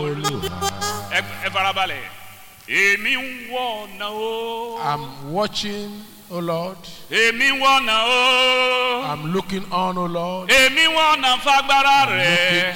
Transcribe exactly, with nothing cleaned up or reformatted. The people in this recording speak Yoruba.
Olúwa. Ẹ farabalẹ̀. Èmi ń wọ ọ̀nà o. I'm watching, O Lord. Èmi ń wọ ọ̀nà o. I'm looking on, O Lord. Èmi ń wọ ọ̀nà fagbára rẹ̀.